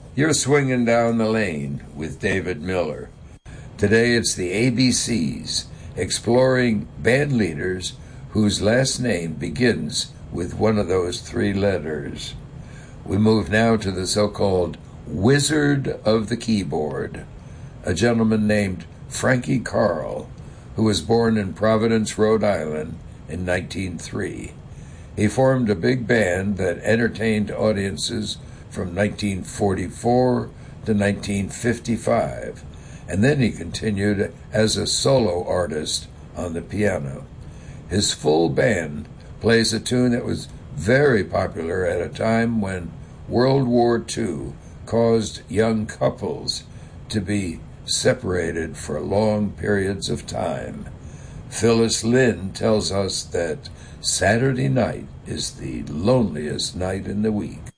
You're swinging down the lane with David Miller. Today it's the ABCs, exploring band leaders whose last name begins with one of those three letters. We move now to the so-called Wizard of the Keyboard, a gentleman named Frankie Carl, who was born in Providence, Rhode Island in 1903. He formed a big band that entertained audiences from 1944 to 1955, and then he continued as a solo artist on the piano. His full band plays a tune that was very popular at a time when World War II caused young couples to be separated for long periods of time. Phyllis Lynn tells us that Saturday night is the loneliest night in the week.